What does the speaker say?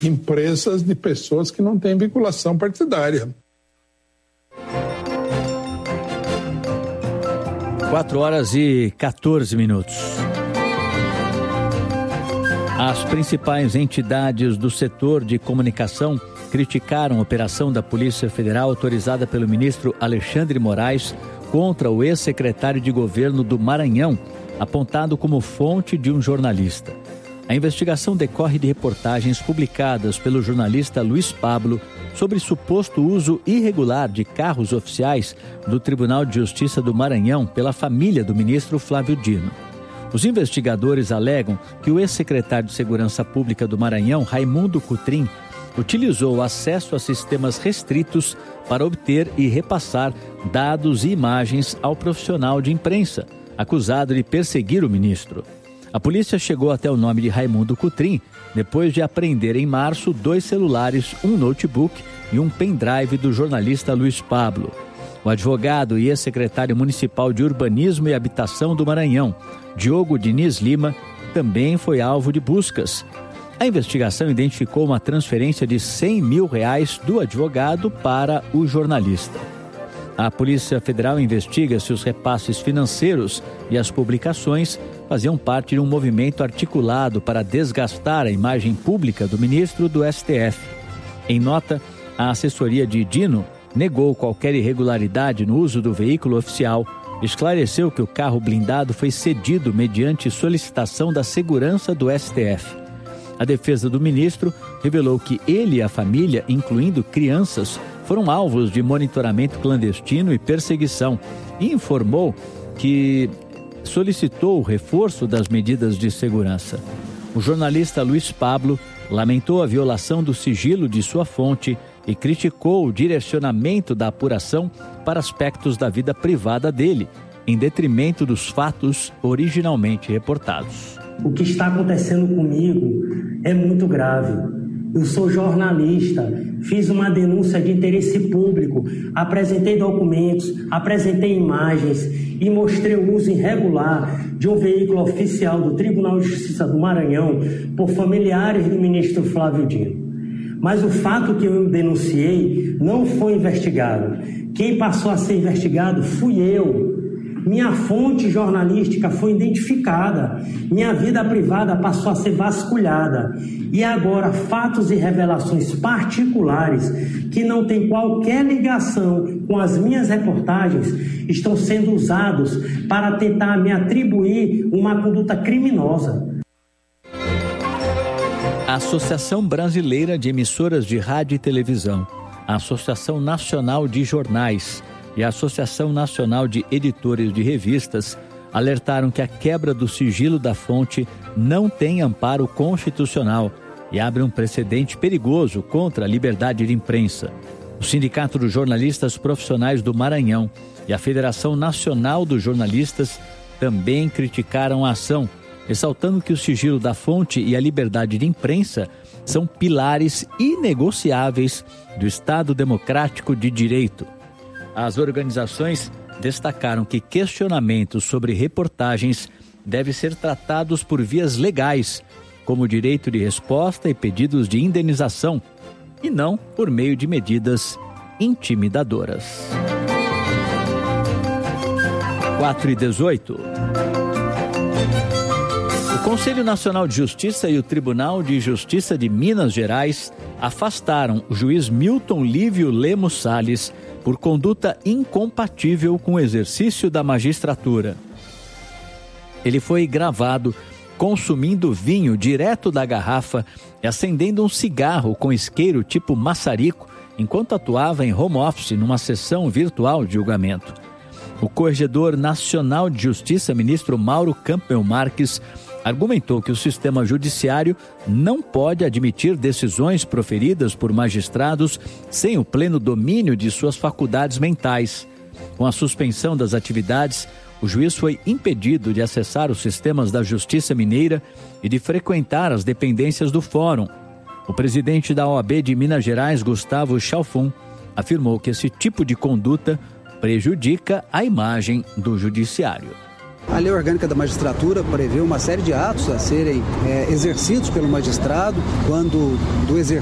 empresas de pessoas que não têm vinculação partidária. 4h14. As principais entidades do setor de comunicação criticaram a operação da Polícia Federal autorizada pelo ministro Alexandre Moraes contra o ex-secretário de governo do Maranhão, apontado como fonte de um jornalista. A investigação decorre de reportagens publicadas pelo jornalista Luiz Pablo sobre suposto uso irregular de carros oficiais do Tribunal de Justiça do Maranhão pela família do ministro Flávio Dino. Os investigadores alegam que o ex-secretário de Segurança Pública do Maranhão, Raimundo Cotrim, utilizou o acesso a sistemas restritos para obter e repassar dados e imagens ao profissional de imprensa, acusado de perseguir o ministro. A polícia chegou até o nome de Raimundo Cotrim depois de apreender em março 2 celulares, um notebook e um pendrive do jornalista Luiz Pablo. O advogado e ex-secretário municipal de Urbanismo e Habitação do Maranhão, Diogo Diniz Lima, também foi alvo de buscas. A investigação identificou uma transferência de R$100 mil do advogado para o jornalista. A Polícia Federal investiga se os repasses financeiros e as publicações faziam parte de um movimento articulado para desgastar a imagem pública do ministro do STF. Em nota, a assessoria de Dino negou qualquer irregularidade no uso do veículo oficial, esclareceu que o carro blindado foi cedido mediante solicitação da segurança do STF. A defesa do ministro revelou que ele e a família, incluindo crianças, foram alvos de monitoramento clandestino e perseguição e informou que solicitou o reforço das medidas de segurança. O jornalista Luiz Pablo lamentou a violação do sigilo de sua fonte e criticou o direcionamento da apuração para aspectos da vida privada dele, em detrimento dos fatos originalmente reportados. O que está acontecendo comigo é muito grave. Eu sou jornalista, fiz uma denúncia de interesse público, apresentei documentos, apresentei imagens e mostrei o uso irregular de um veículo oficial do Tribunal de Justiça do Maranhão por familiares do ministro Flávio Dino. Mas o fato que eu denunciei não foi investigado. Quem passou a ser investigado fui eu. Minha fonte jornalística foi identificada, minha vida privada passou a ser vasculhada. E agora, fatos e revelações particulares que não têm qualquer ligação com as minhas reportagens estão sendo usados para tentar me atribuir uma conduta criminosa. A Associação Brasileira de Emissoras de Rádio e Televisão, a Associação Nacional de Jornais e a Associação Nacional de Editores de Revistas alertaram que a quebra do sigilo da fonte não tem amparo constitucional e abre um precedente perigoso contra a liberdade de imprensa. O Sindicato dos Jornalistas Profissionais do Maranhão e a Federação Nacional dos Jornalistas também criticaram a ação, ressaltando que o sigilo da fonte e a liberdade de imprensa são pilares inegociáveis do Estado Democrático de Direito. As organizações destacaram que questionamentos sobre reportagens devem ser tratados por vias legais, como direito de resposta e pedidos de indenização, e não por meio de medidas intimidadoras. 4h18. O Conselho Nacional de Justiça e o Tribunal de Justiça de Minas Gerais afastaram o juiz Milton Lívio Lemos Salles por conduta incompatível com o exercício da magistratura. Ele foi gravado consumindo vinho direto da garrafa e acendendo um cigarro com isqueiro tipo maçarico enquanto atuava em home office numa sessão virtual de julgamento. O Corregedor Nacional de Justiça, ministro Mauro Campbell Marques, argumentou que o sistema judiciário não pode admitir decisões proferidas por magistrados sem o pleno domínio de suas faculdades mentais. Com a suspensão das atividades, o juiz foi impedido de acessar os sistemas da Justiça Mineira e de frequentar as dependências do Fórum. O presidente da OAB de Minas Gerais, Gustavo Chalfon, afirmou que esse tipo de conduta prejudica a imagem do judiciário. A lei orgânica da magistratura prevê uma série de atos a serem exercidos pelo magistrado quando do exercício